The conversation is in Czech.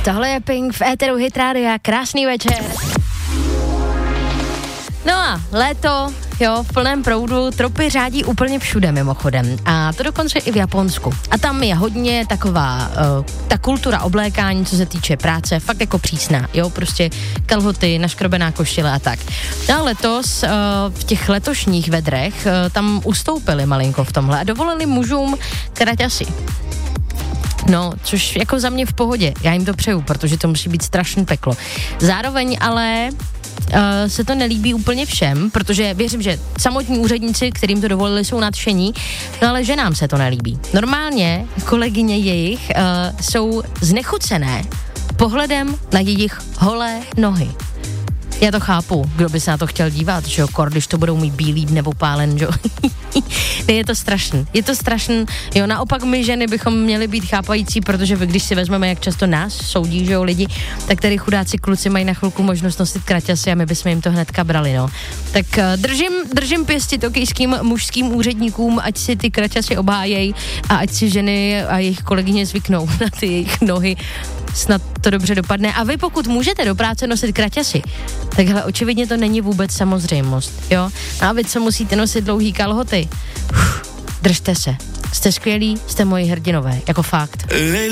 Tohle je Pink v éteru Hit Rádia, krásný večer. No a léto, jo, v plném proudu, tropy řádí úplně všude mimochodem. A to dokonce i v Japonsku. A tam je hodně taková, ta kultura oblékání, co se týče práce, fakt jako přísná, jo, prostě kalhoty, naškrobená košile a tak. No a letos, v těch letošních vedrech, tam ustoupili malinko v tomhle a dovolili mužům kraťasy. No, což jako za mě v pohodě, já jim to přeju, protože to musí být strašný peklo. Zároveň ale se to nelíbí úplně všem, protože věřím, že samotní úředníci, kterým to dovolili, jsou nadšení, no ale ženám se to nelíbí. Normálně kolegyně jejich jsou znechucené pohledem na jejich holé nohy. Já to chápu, kdo by se na to chtěl dívat, že jo, když to budou mít bílý nebo pálen, že jo. Ne, je to strašný, jo, naopak my ženy bychom měli být chápající, protože když si vezmeme, jak často nás soudí, že jo, lidi, tak tady chudáci kluci mají na chvilku možnost nosit kraťasy a my bychom jim to hnedka brali, no. Tak držím pěsti tokijským mužským úředníkům, ať si ty kraťasy obhájejí a ať si ženy a jejich kolegyně zvyknou na ty jejich nohy. Snad to dobře dopadne. A vy, pokud můžete do práce nosit kraťasy, tak hele, očividně to není vůbec samozřejmost, jo? A vy, co musíte nosit dlouhý kalhoty, držte se. Jste skvělí, jste moji hrdinové, jako fakt.